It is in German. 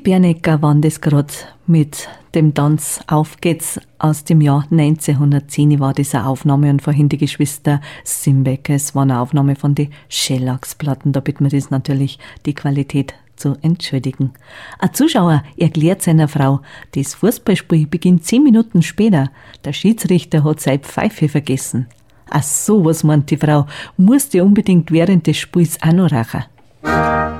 Bernecker waren das gerade mit dem Tanz Auf geht's aus dem Jahr 1910 war das eine Aufnahme und vorhin die Geschwister Simbecker. Es war eine Aufnahme von den Schellacksplatten. Da bittet man das natürlich, die Qualität zu entschuldigen. Ein Zuschauer erklärt seiner Frau, das Fußballspiel beginnt 10 Minuten später. Der Schiedsrichter hat seine Pfeife vergessen. Ach so, was meint die Frau, musste unbedingt während des Spiels auch noch rauchen.